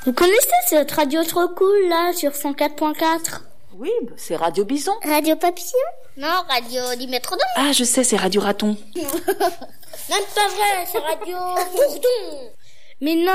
Vous connaissez cette radio trop cool là sur 104.4? Oui, c'est Radio Bison. Radio Papillon? Non, Radio du Métrodon. Ah, je sais, c'est Radio Raton. Non, c'est pas vrai, c'est Radio Bourdon. Mais non.